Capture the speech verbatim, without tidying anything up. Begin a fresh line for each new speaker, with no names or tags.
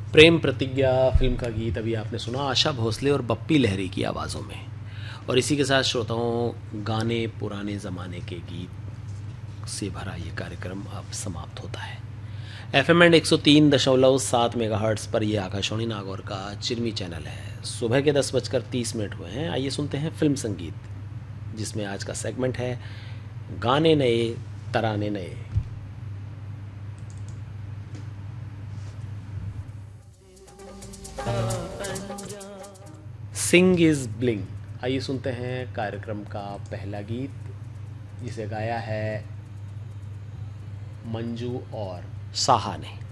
प्रेम प्रतिज्ञा फिल्म का गीत अभी आपने सुना आशा भोसले और बप्पी लहरी की आवाज़ों में। और इसी के साथ श्रोताओं, गाने पुराने ज़माने के गीत से भरा ये कार्यक्रम अब समाप्त होता है। एफ एम एंड एक सौ तीन दशमलव सात मेगा हर्ट्स पर यह आकाशवाणी नागौर का चिरमी चैनल है। सुबह के दस बजकर तीस मिनट हुए हैं। आइए सुनते हैं फिल्म संगीत, जिसमें आज का सेगमेंट है गाने नए तराने नए। सिंग इज ब्लिंग। आइए सुनते हैं कार्यक्रम का पहला गीत, जिसे गाया है मंजू और साहा ने।